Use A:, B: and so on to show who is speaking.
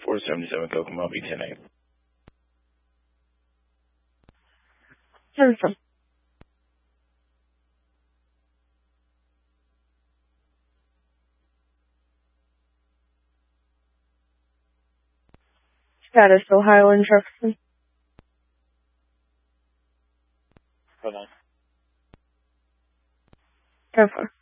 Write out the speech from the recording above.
A: 477 Kokomo, B10A.
B: 10-4. Status Ohio and Jefferson.
A: Hold on.
B: 10-4.